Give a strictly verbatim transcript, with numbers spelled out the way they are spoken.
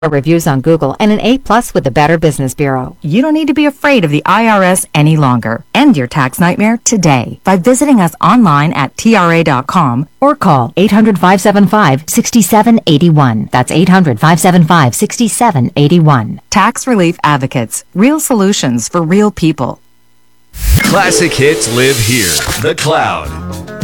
reviews on Google and an A plus with the Better Business Bureau. You don't need to be afraid of the I R S any longer. End your tax nightmare today by visiting us online at T R A dot com or call eight hundred, five seven five, six seven eight one. That's eight hundred, five seven five, six seven eight one. Tax Relief Advocates. Real solutions for real people. Classic hits live here. The Cloud.